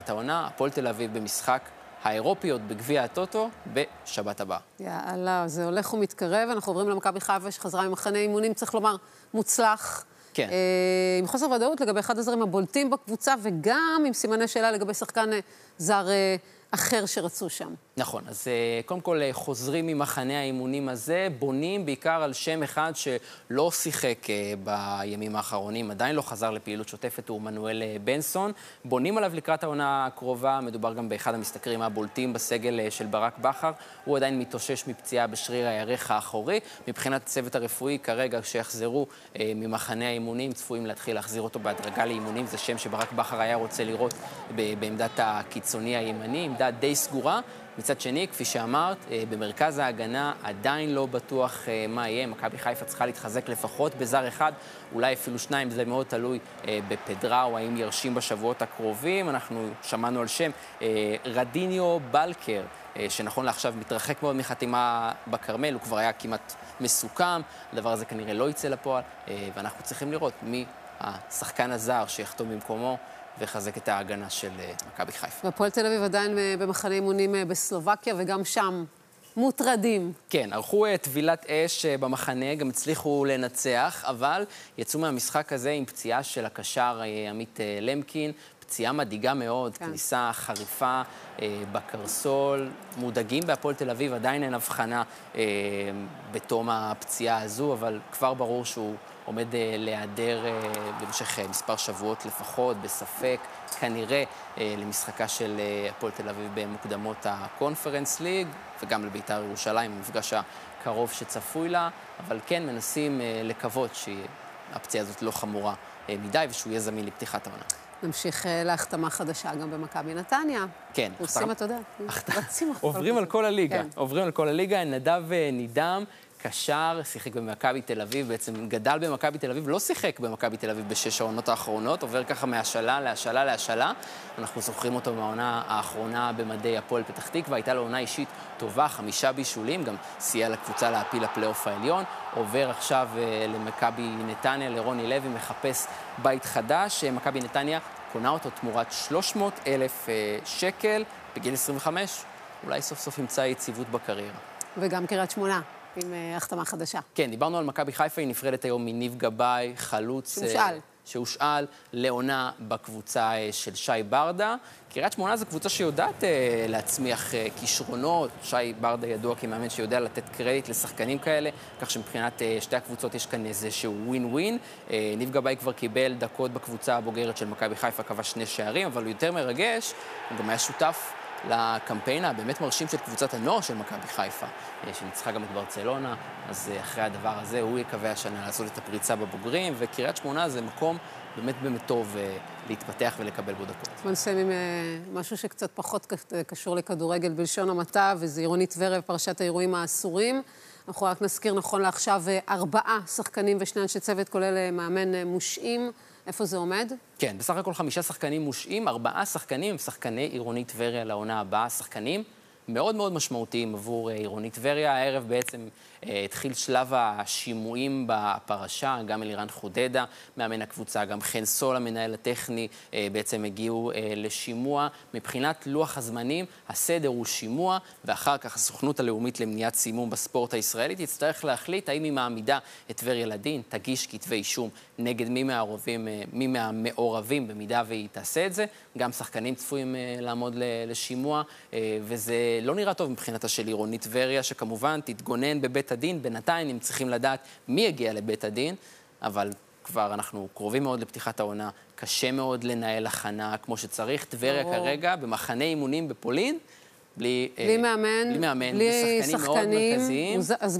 את העונה, הפועל תל אביב במשחק האירופיות בגביע הטוטו בשבת הבאה. יאללה, זה הולך ומתקרב, אנחנו עוברים למכבי חיפה שחזרה ממחנה אימונים, צריך לומר, מוצלח. כן. עם חוסר ודאות לגבי אחד הזרים הבולטים בקבוצה, וגם עם סימני שאלה לגבי שחקן זר אחר שרצו שם. נכון, אז קודם כל חוזרים ממחנה האימונים הזה, בונים בעיקר על שם אחד שלא שיחק בימים האחרונים, עדיין לא חזר לפעילות שוטפת, הוא מנואל בנסון. בונים עליו לקראת העונה הקרובה, מדובר גם באחד המשתכרים הבולטים בסגל של ברק בכר, הוא עדיין מתאושש מפציעה בשריר הירך האחורי. מבחינת הצוות הרפואי, כרגע כשיחזרו ממחנה האימונים, צפויים להתחיל להחזיר אותו בהדרגה לאימונים, זה שם שברק בכר היה רוצה לראות בעמדת הקיצוני הימני, עמדה די סגורה. מצד שני, כפי שאמרת, במרכז ההגנה עדיין לא בטוח מה יהיה. מכבי חיפה צריכה להתחזק לפחות בזר אחד, אולי אפילו שניים, זה מאוד תלוי בפדראו, האם ירשים בשבועות הקרובים. אנחנו שמענו על שם רדיניו בלקר, שנכון לעכשיו מתרחק מאוד מחתימה בקרמל, הוא כבר היה כמעט מסוכם, הדבר הזה כנראה לא יצא לפועל, ואנחנו צריכים לראות מי השחקן הזר שיחתום במקומו, וחזק את ההגנה של מכבי חיפה. והפועל תל אביב עדיין במחנה אימונים בסלובקיה, וגם שם מוטרדים. כן, ערכו טבילת אש במחנה, גם הצליחו לנצח, אבל יצאו מהמשחק הזה עם פציעה של הקשר עמית למקין, פציעה מדאיגה מאוד, כן. כניסה חריפה בקרסול, מודאגים בהפועל תל אביב, עדיין אין הבחנה בתום הפציעה הזו, אבל כבר ברור שהוא עומד להיעדר במשך מספר שבועות לפחות, בספק, כנראה למשחקה של הפועל תל אביב במוקדמות הקונפרנס ליג, וגם לבית"ר ירושלים, המפגש הקרוב שצפוי לה, אבל כן מנסים לקוות שהפציעה הזאת לא חמורה מדי, ושהוא יהיה זמין לפתיחת העונה. נמשיך להחתמה חדשה גם במכבי נתניה. כן. עושים, אתה יודע, רצים. עוברים על כל הליגה. עוברים על כל הליגה. נדב נידם, קשר, שיחק במכבי תל אביב, בעצם גדל במכבי תל אביב, לא שיחק במכבי תל אביב בשש העונות האחרונות, עובר ככה מהשאלה להשאלה להשאלה. אנחנו זוכרים אותו מהעונה האחרונה במדי הפועל פתח תקווה, הייתה לו עונה אישית טובה, 5 בישולים, גם סייע לקבוצה להפיל לפלייאוף העליון, עובר עכשיו למכבי נתניה, לרוני לוי, מחפש בית חדש, מכבי נתניה קונה אותו תמורת 300,000 שקל, בגיל 25, אולי סוף סוף ימצא יציבות בקריירה. וגם קריית שמונה. עם החתמה חדשה. כן, דיברנו על מכבי חיפה, היא נפרדת היום מניב גבאי, חלוץ שהושאל לעונה בקבוצה של שי ברדה. קריית שמונה זו קבוצה שיודעת להצמיח כישרונות. שי ברדה ידוע כמאמן שיודע לתת קרדיט לשחקנים כאלה, כך שמבחינת שתי הקבוצות יש כאן איזשהו ווין ווין. ניב גבאי כבר קיבל דקות בקבוצה הבוגרת של מכבי חיפה, כבש 2 שערים, אבל הוא יותר מרגש, הוא גם היה שותף לקמפיין הבאמת מרשים של קבוצת הנוער של מכבי חיפה, שניצחה גם את ברצלונה, אז אחרי הדבר הזה הוא יקווה השנה לעשות את הפריצה בבוגרים, וקריית שמונה זה מקום באמת טוב להתפתח ולקבל בו דקות. בוא נסיים עם משהו שקצת פחות קשור לכדורגל בלשון המעטה, וזה עירונית טבריה בפרשת האירועים האסורים. אנחנו רק נזכיר נכון לעכשיו 4 שחקנים ו2 אנשי צוות, כולל מאמן מושעים. איפה זה עומד? כן, בסך הכל 5 שחקנים מושעים, 4 שחקנים, שחקני עירונית טבריה לעונה הבאה, שחקנים מאוד מאוד משמעותיים עבור עירונית טבריה. הערב בעצם התחיל שלב השימועים בפרשה, גם אלירן חודדה, מאמן הקבוצה, גם חן סול, המנהל הטכני, בעצם הגיעו לשימוע. מבחינת לוח הזמנים, הסדר הוא שימוע, ואחר כך הסוכנות הלאומית למניעת סימום בספורט הישראלית תצטרך להחליט האם היא מעמידה את טבריה לדין, תגיש כתבי אישום נגד מי מהמעורבים, במידה והיא תעשה את זה. גם שחקנים צפויים לעמוד לשימוע, וזה לא נראה טוב מבחינתה של עירונית טבריה, שכמובן תתגונן בבית הדין. בינתיים הם צריכים לדעת מי יגיע לבית הדין, אבל כבר אנחנו קרובים מאוד לפתיחת העונה, קשה מאוד לנהל הכנה כמו שצריך. טבריה כרגע במחנה אימונים בפולין, בלי מאמן, בלי שחקנים מאוד מרכזיים.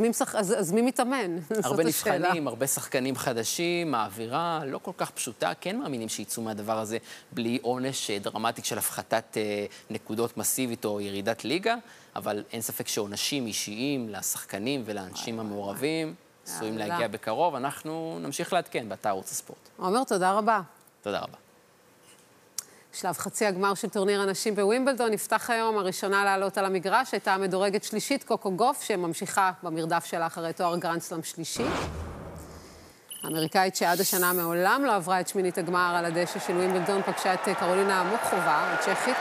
אז מי מתאמן? הרבה נבחנים, הרבה שחקנים חדשים, האווירה לא כל כך פשוטה, כן מאמינים שיצאו מהדבר הזה בלי עונש דרמטי של הפחתת נקודות מסיבית או ירידת ליגה, אבל אין ספק שעונשים אישיים לשחקנים ולאנשים המעורבים עשויים להגיע בקרוב. אנחנו נמשיך לעדכן באתר ערוץ הספורט. עומר, תודה רבה. תודה רבה. שלב חצי הגמר של טורניר הנשים בווימבלדון נפתח היום. הראשונה לעלות על המגרש הייתה המדורגת שלישית קוקו גוף, שממשיכה במרדף שלה אחרי תואר גרנד סלאם שלישי. האמריקאית שעד השנה מעולם לא עברה את שמינית הגמר על הדשא של ווימבלדון פגשה את קרולינה מוקחובה, הצ'כית.